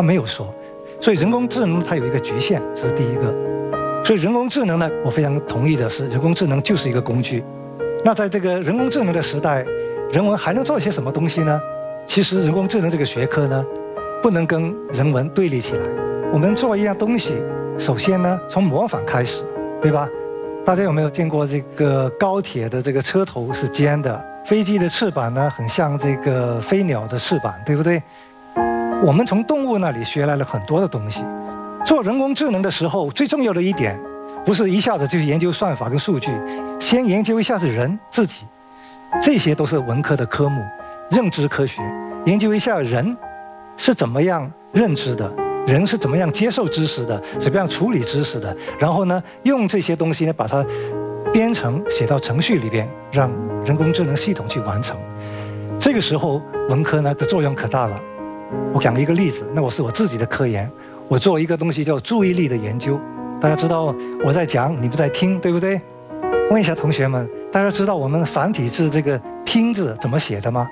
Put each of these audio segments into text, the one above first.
他没有说。所以人工智能它有一个局限，这是第一个。所以人工智能呢，我非常同意的是，人工智能就是一个工具。那在这个人工智能的时代，人文还能做一些什么东西呢？其实人工智能这个学科呢，不能跟人文对立起来。我们做一样东西，首先呢，从模仿开始，对吧？大家有没有见过这个高铁的这个车头是尖的，飞机的翅膀呢，很像这个飞鸟的翅膀，对不对？我们从动物那里学来了很多的东西。做人工智能的时候，最重要的一点，不是一下子就去研究算法跟数据，先研究一下是人自己，这些都是文科的科目，认知科学，研究一下人是怎么样认知的，人是怎么样接受知识的，怎么样处理知识的，然后呢，用这些东西呢，把它编程写到程序里边，让人工智能系统去完成。这个时候，文科呢的作用可大了。我讲一个例子，那是我自己的科研，我做一个东西叫注意力的研究。大家知道我在讲，你不在听，对不对？问一下同学们，大家知道我们繁体字这个“听”字怎么写的吗？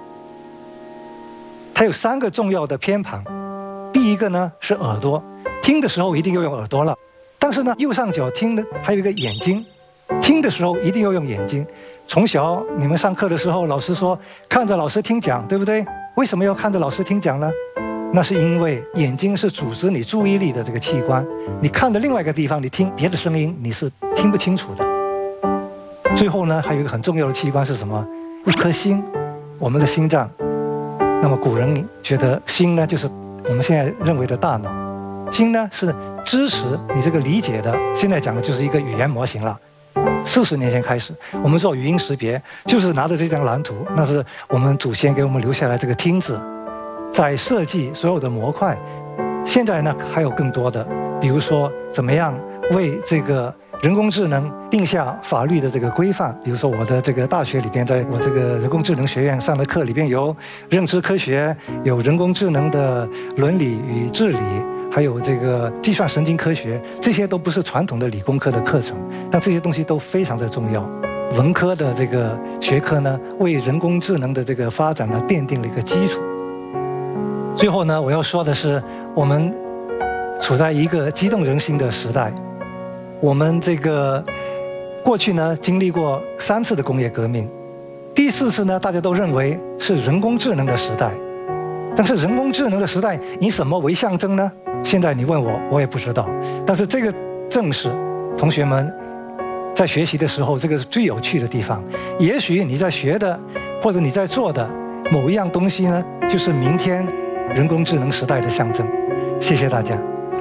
它有3个重要的偏旁。第一个呢是耳朵，听的时候一定要用耳朵了。但是呢，右上角听的还有一个眼睛，听的时候一定要用眼睛。从小你们上课的时候，老师说看着老师听讲，对不对？为什么要看着老师听讲呢？那是因为眼睛是组织你注意力的这个器官，你看的另外一个地方，你听别的声音，你是听不清楚的。最后呢，还有一个很重要的器官是什么？一颗心，我们的心脏。那么古人觉得心呢，就是我们现在认为的大脑，心呢是支持你这个理解的。现在讲的就是一个语言模型了。40年前开始，我们做语音识别，就是拿着这张蓝图，那是我们祖先给我们留下来这个听字，在设计所有的模块。现在呢，还有更多的，比如说怎么样为这个人工智能定下法律的这个规范。比如说我的这个大学里边，在我这个人工智能学院上的课里边，有认知科学，有人工智能的伦理与治理，还有这个计算神经科学，这些都不是传统的理工科的课程，但这些东西都非常的重要。文科的这个学科呢，为人工智能的这个发展呢奠定了一个基础。最后呢，我要说的是，我们处在一个激动人心的时代。我们这个过去呢经历过3次的工业革命，第4次呢大家都认为是人工智能的时代。但是人工智能的时代以什么为象征呢？现在你问我，我也不知道。但是这个正是同学们在学习的时候，这个是最有趣的地方。也许你在学的或者你在做的某一样东西呢，就是明天人工智能时代的象征。谢谢大家。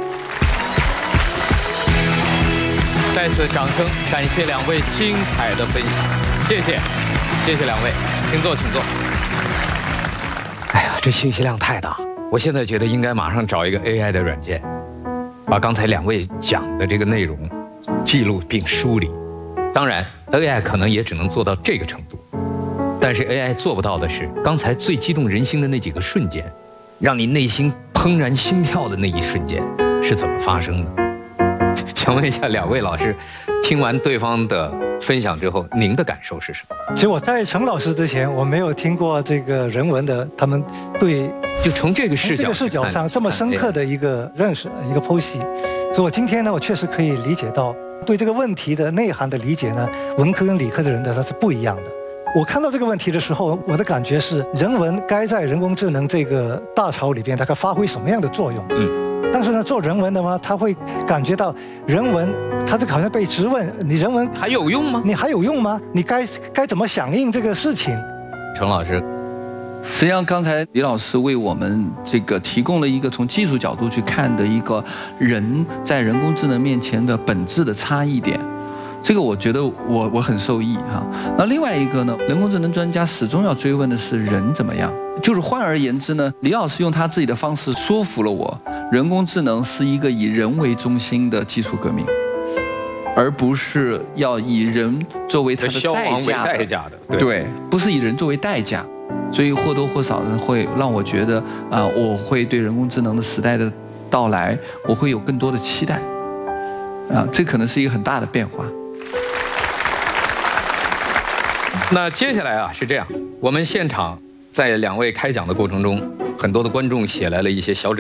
再次掌声，感谢2位精彩的分享，谢谢2位，请坐，请坐。哎呀，这信息量太大，我现在觉得应该马上找一个 AI 的软件，把刚才2位讲的这个内容记录并梳理。当然 AI 可能也只能做到这个程度，但是 AI 做不到的是刚才最激动人心的那几个瞬间，让你内心怦然心跳的那一瞬间是怎么发生的。想问一下2位老师，听完对方的分享之后，您的感受是什么？ 其实我在陈老师之前，我没有听过这个人文的，他们对就从这个视角上这么深刻的一个认识，一个剖析。所以我今天呢，我确实可以理解到，对这个问题的内涵的理解呢，文科跟理科的人的他是不一样的。我看到这个问题的时候，我的感觉是，人文该在人工智能这个大潮里边，它该发挥什么样的作用？但是呢，做人文的嘛，他会感觉到人文，他这个好像被质问：你人文还有用吗？ 你还有用吗？你该怎么响应这个事情？ 陈老师， 实际上刚才李老师为我们这个提供了一个从技术角度去看的一个人在人工智能面前的本质的差异点。这个我觉得我很受益哈。那另外一个呢，人工智能专家始终要追问的是人怎么样。就是换而言之呢，李老师用他自己的方式说服了我，人工智能是一个以人为中心的技术革命，而不是要以人作为它的代价的。对，不是以人作为代价。所以或多或少的会让我觉得我会对人工智能的时代的到来，我会有更多的期待。这可能是一个很大的变化。 那接下来是这样，我们现场在2位开讲的过程中，很多的观众写来了一些小纸